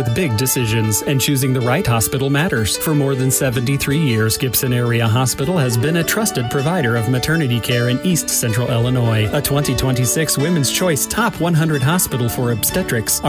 with big decisions, and choosing the right hospital matters. For more than 73 years, Gibson Area Hospital has been a trusted provider of maternity care in East Central Illinois. A 2026 Women's Choice Top 100 Hospital for Obstetrics.